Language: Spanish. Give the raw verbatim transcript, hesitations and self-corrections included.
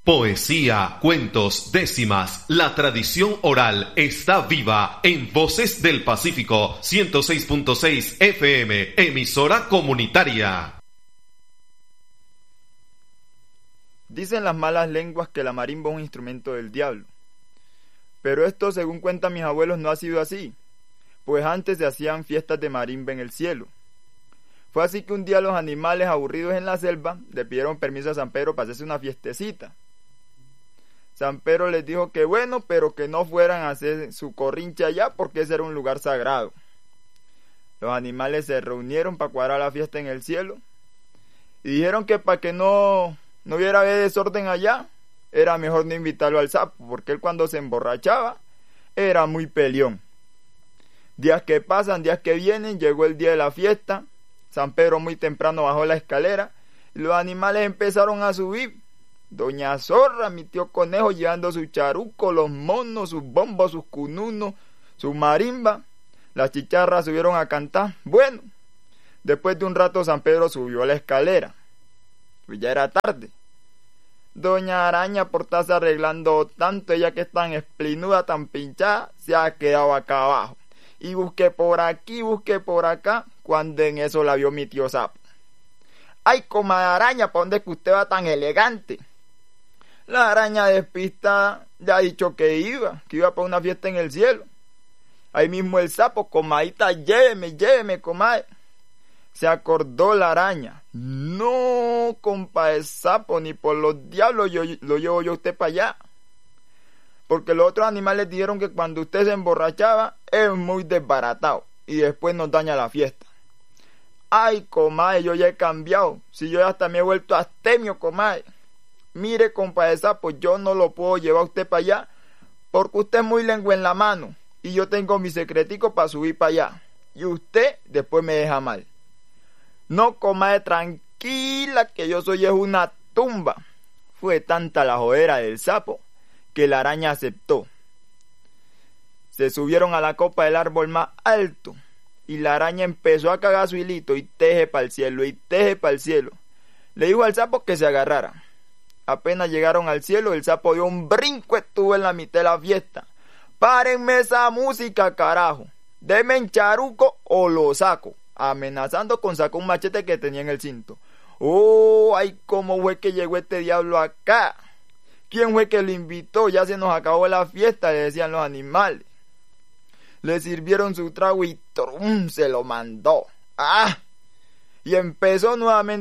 Poesía, cuentos, décimas, la tradición oral está viva en Voces del Pacífico ciento seis punto seis F M, emisora comunitaria. Dicen las malas lenguas que la marimba es un instrumento del diablo. Pero esto, según cuentan mis abuelos, no ha sido así, pues antes se hacían fiestas de marimba en el cielo. Fue así que un día los animales aburridos en la selva le pidieron permiso a San Pedro para hacerse una fiestecita. San Pedro les dijo que bueno, pero que no fueran a hacer su corrincha allá porque ese era un lugar sagrado. Los animales se reunieron para cuadrar la fiesta en el cielo y dijeron que para que no, no hubiera desorden allá, era mejor no invitarlo al sapo, porque él cuando se emborrachaba era muy peleón. Días que pasan, días que vienen, llegó el día de la fiesta. San Pedro muy temprano bajó la escalera y los animales empezaron a subir. Doña Zorra, mi tío Conejo, llevando su charuco, los monos, sus bombos, sus cununos, su marimba. Las chicharras subieron a cantar. Bueno, después de un rato San Pedro subió a la escalera. Pues ya era tarde. Doña Araña, por estarse arreglando tanto, ella que es tan esplinuda, tan pinchada, se ha quedado acá abajo. Y busqué por aquí, busqué por acá, cuando en eso la vio mi tío Sapo. ¡Ay, comadre Araña, ¿para dónde es que usted va tan elegante? La araña despistada ya ha dicho que iba, que iba para una fiesta en el cielo. Ahí mismo el sapo, comadita, lléveme, lléveme, comadre. Se acordó la araña. No, compa el sapo, ni por los diablos yo, lo llevo yo a usted para allá. Porque los otros animales dijeron que cuando usted se emborrachaba es muy desbaratado y después nos daña la fiesta. Ay, comadre, yo ya he cambiado. Si yo hasta me he vuelto astemio, comadre. Mire, compa de sapo, yo no lo puedo llevar a usted para allá porque usted es muy lengua en la mano y yo tengo mi secretico para subir para allá y usted después me deja mal. No, comadre, tranquila, que yo soy es una tumba. Fue tanta la jodera del sapo que la araña aceptó. Se subieron a la copa del árbol más alto y la araña empezó a cagar su hilito y teje para el cielo y teje para el cielo. Le dijo al sapo que se agarrara. Apenas llegaron al cielo, el sapo dio un brinco, estuvo en la mitad de la fiesta. ¡Párenme esa música, carajo! ¡Deme en charuco o lo saco! Amenazando con sacar un machete que tenía en el cinto. ¡Oh! ¡Ay, cómo fue que llegó este diablo acá! ¿Quién fue que lo invitó? Ya se nos acabó la fiesta, le decían los animales. Le sirvieron su trago y ¡trum! Se lo mandó. ¡Ah! Y empezó nuevamente